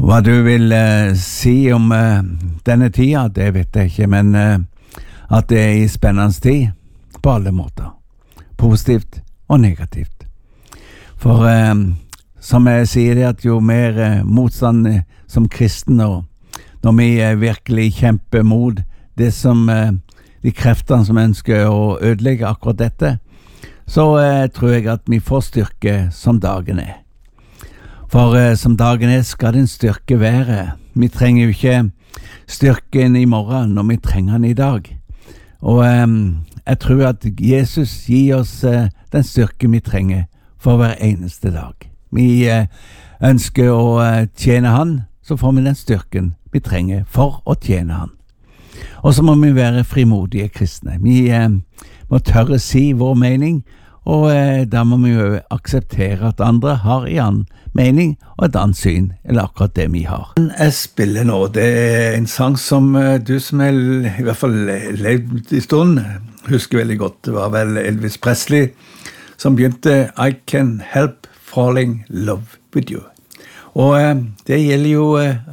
Hva du vil si om denne tida, det vet jeg ikke, men at det i spennende tid på alle måter. Positivt og negativt. For som jeg sier det, at jo mer motstand som kristen, og når vi virkelig kjemper mot det som de kreftene som ønsker å ødelegge akkurat dette, så tror jeg at vi får styrke som dagen er. For som dagen er skal den styrke være. Vi trenger jo ikke styrken i morgen når vi trenger den i dag. Og jeg tror at Jesus gir oss den styrke vi trenger for hver eneste dag. Vi ønsker å tjene han, så får vi den styrken vi trenger for å tjene han. Og så må vi være frimodige kristne. Vi må tørre si vår mening, og da må vi jo akseptere at andre har en annen mening og et annet syn, eller akkurat det vi har. Jeg spiller nå, det en sang som du som i hvert fall levd i stund, husker veldig godt. Det var vel Elvis Presley som begynte I Can Help Falling in Love with You. Og det gjelder jo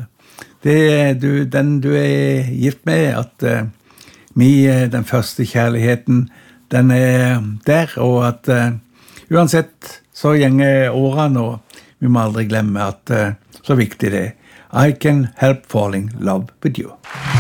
den du gift med, at den første kjærligheten, den der, og at uansett så gjenger årene, og vi må aldri glemme at så viktig det I can help falling in love with you.